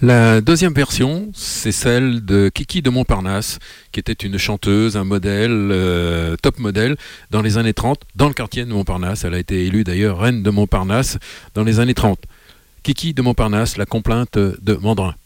La deuxième version, c'est celle de Kiki de Montparnasse, qui était une chanteuse, un modèle, top modèle, dans les années 30, dans le quartier de Montparnasse. Elle a été élue d'ailleurs reine de Montparnasse dans les années 30. Kiki de Montparnasse, la complainte de Mandrin.